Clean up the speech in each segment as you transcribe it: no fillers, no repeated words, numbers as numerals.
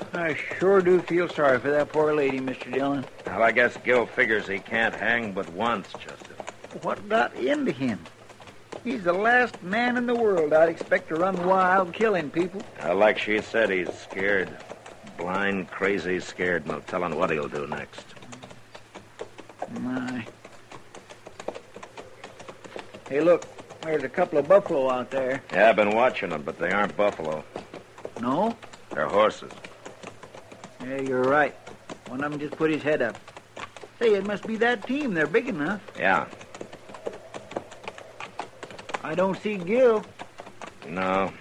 I sure do feel sorry for that poor lady, Mr. Dillon. Well, I guess Gil figures he can't hang but once, Chester. What got into him? He's the last man in the world I'd expect to run wild killing people. Like she said, he's scared. Blind, crazy, scared. No telling what he'll do next. My. Hey, look. There's a couple of buffalo out there. Yeah, I've been watching them, but they aren't buffalo. No? They're horses. Yeah, you're right. One of them just put his head up. Say, it must be that team. They're big enough. Yeah. I don't see Gil. No.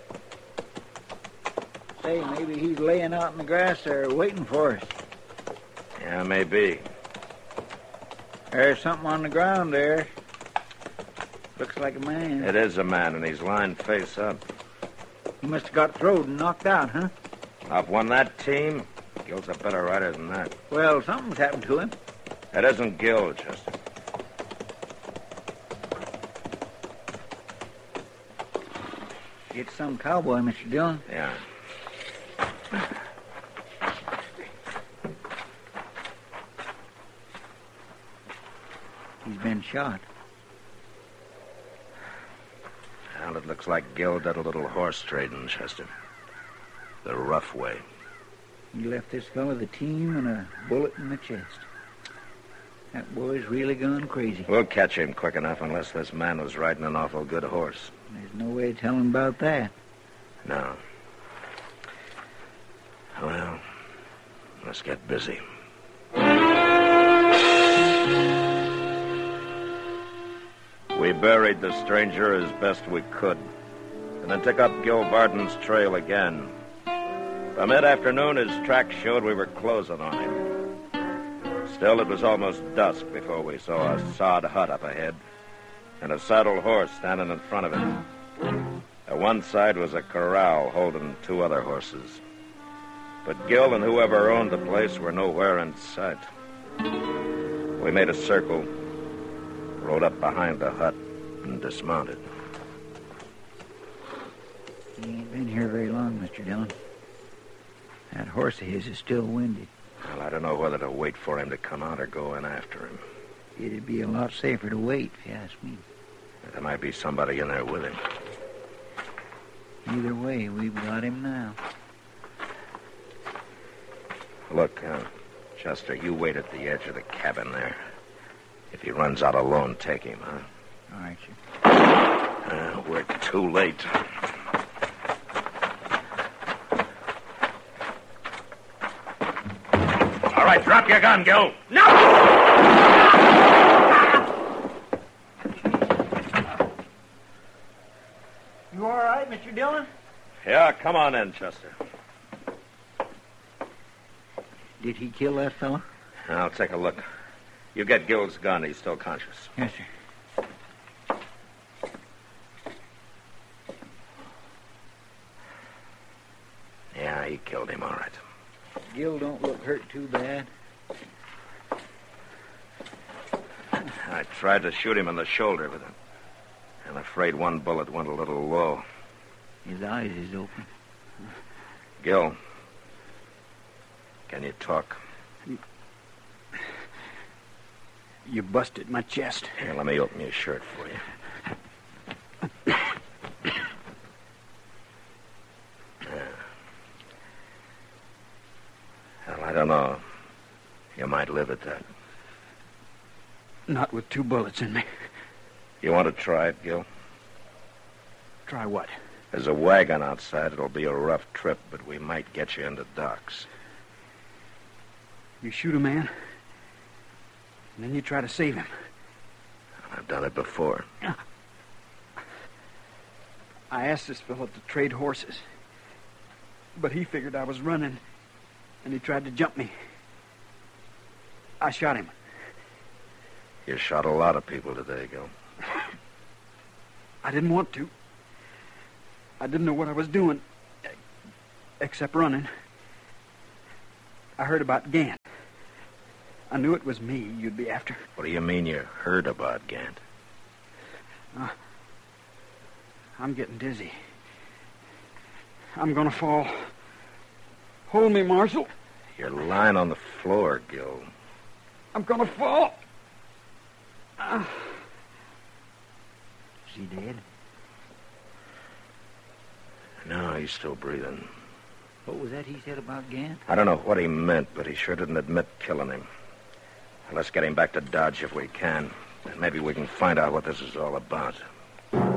Say, maybe he's laying out in the grass there waiting for us. Yeah, maybe. There's something on the ground there. Looks like a man. It is a man, and he's lying face up. He must have got throwed and knocked out, huh? I've won that team. Gil's a better rider than that. Well, something's happened to him. It isn't Gil, Chester. It's some cowboy, Mr. Dillon. Yeah. He's been shot. Well, it looks like Gil did a little horse trading, Chester. The rough way. He left this fellow the team and a bullet in the chest. That boy's really gone crazy. We'll catch him quick enough unless this man was riding an awful good horse. There's no way of telling about that. No. Well, let's get busy. We buried the stranger as best we could, and then took up Gil Varden's trail again. By mid-afternoon, his tracks showed we were closing on him. Still, it was almost dusk before we saw a sod hut up ahead, and a saddled horse standing in front of it. At one side was a corral holding 2 other horses. But Gil and whoever owned the place were nowhere in sight. We made a circle, rode up behind the hut, and dismounted. He ain't been here very long, Mr. Dillon. That horse of his is still winded. Well, I don't know whether to wait for him to come out or go in after him. It'd be a lot safer to wait, if you ask me. There might be somebody in there with him. Either way, we've got him now. Look, Chester, you wait at the edge of the cabin there. If he runs out alone, take him, huh? All right, sir. We're too late. All right, drop your gun, Gil. No! You all right, Mr. Dillon? Yeah, come on in, Chester. Did he kill that fellow? I'll take a look. You get Gil's gun. He's still conscious. Yes, sir. Yeah, he killed him, all right. Gil don't look hurt too bad. I tried to shoot him in the shoulder, but I'm afraid one bullet went a little low. His eyes is open. Gil, can you talk? You busted my chest. Here, let me open your shirt for you. Well, I don't know. You might live at that. Not with 2 bullets in me. You want to try it, Gil? Try what? There's a wagon outside. It'll be a rough trip, but we might get you into docks. You shoot a man, and then you try to save him. I've done it before. I asked this fellow to trade horses, but he figured I was running, and he tried to jump me. I shot him. You shot a lot of people today, Gil. I didn't want to. I didn't know what I was doing, except running. I heard about Gant. I knew it was me you'd be after. What do you mean you heard about Gant? I'm getting dizzy. I'm gonna fall. Hold me, Marshal. You're lying on the floor, Gil. I'm gonna fall. Is he dead? No, he's still breathing. What was that he said about Gant? I don't know what he meant, but he sure didn't admit killing him. Let's get him back to Dodge if we can. And maybe we can find out what this is all about.